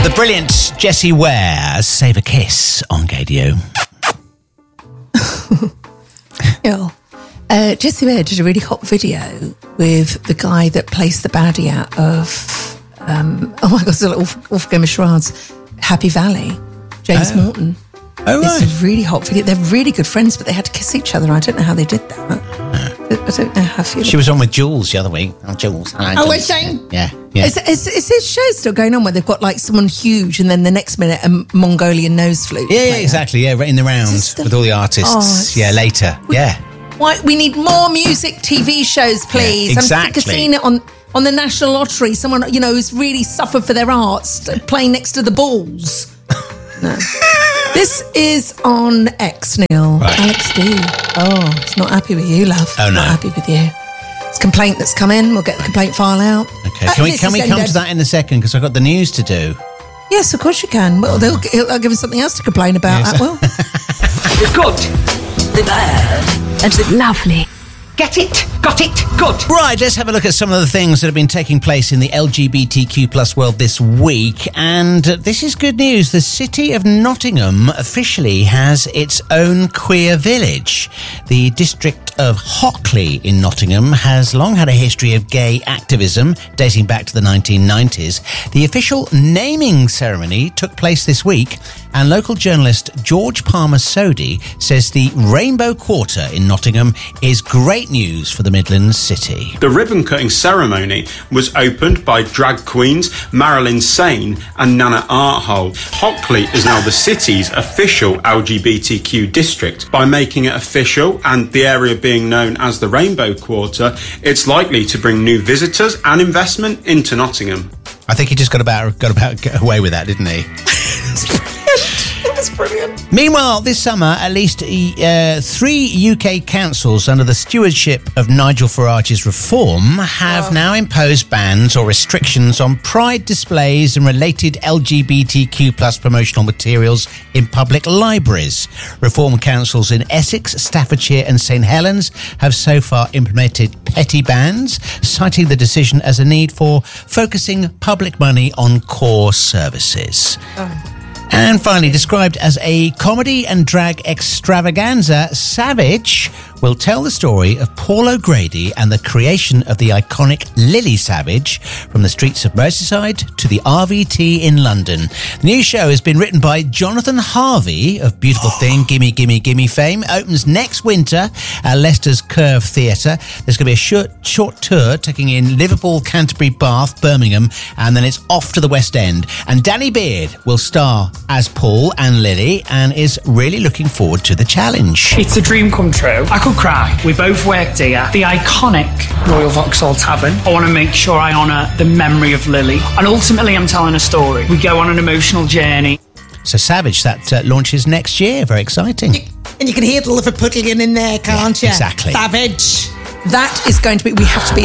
The brilliant Jessie Ware, Save a Kiss on Gadio. Jessie Ware did a really hot video with the guy that plays the baddie out of, it's a little Game of Charades, Happy Valley, James Morton. Oh, right. It's a really hot video. They're really good friends, but they had to kiss each other. I don't know how they did that. I don't know how. She was on with Jules the other week. Oh, Jules. Oh, was she? Yeah. Is his show still going on where they've got like someone huge and then the next minute a Mongolian nose flute? Yeah, exactly. Yeah, right in the rounds with all the artists. Later. Why we need more music TV shows, please. Yeah, exactly. I'm sick of seeing it on the National Lottery. Someone who's really suffered for their arts playing next to the balls. No. This is on X, Neil. Right. Alex D. Oh, it's not happy with you, love. Oh, no. Not happy with you. It's a complaint that's come in. We'll get the complaint file out. Okay. Can we come to that in a second? Because I've got the news to do. Yes, of course you can. Well, they'll give us something else to complain about. Yes. The good, the bad, and the lovely. Get it? Got it? Good. Right, let's have a look at some of the things that have been taking place in the LGBTQ plus world this week. And this is good news. The city of Nottingham officially has its own queer village. The district of Hockley in Nottingham has long had a history of gay activism dating back to the 1990s. The official naming ceremony took place this week, and local journalist George Palmer Sodi says the Rainbow Quarter in Nottingham is great news for the Midlands city. The ribbon-cutting ceremony was opened by drag queens Marilyn Sane and Nana Arthold. Hockley is now the city's official LGBTQ district. By making it official and the area being known as the Rainbow Quarter, it's likely to bring new visitors and investment into Nottingham. I think he just got about get away with that, didn't he? That's brilliant. Meanwhile, this summer, at least 3 UK councils under the stewardship of Nigel Farage's Reform have now imposed bans or restrictions on pride displays and related LGBTQ plus promotional materials in public libraries. Reform councils in Essex, Staffordshire and St Helens have so far implemented petty bans, citing the decision as a need for focusing public money on core services. And finally, described as a comedy and drag extravaganza, Savage will tell the story of Paul O'Grady and the creation of the iconic Lily Savage from the streets of Merseyside to the RVT in London. The new show has been written by Jonathan Harvey of Beautiful Thing, Gimme Gimme Gimme fame. It opens next winter at Leicester's Curve Theatre. There's going to be a short tour taking in Liverpool, Canterbury, Bath, Birmingham, and then it's off to the West End. And Danny Beard will star as Paul and Lily and is really looking forward to the challenge. It's a dream come true. I could cry. We both worked here, the iconic Royal Vauxhall Tavern. I want to make sure I honour the memory of Lily. And ultimately, I'm telling a story. We go on an emotional journey. So Savage, that launches next year. Very exciting. And you can hear the Liverpudlian in there, can't you? Exactly. Savage. That is going to be, we have to be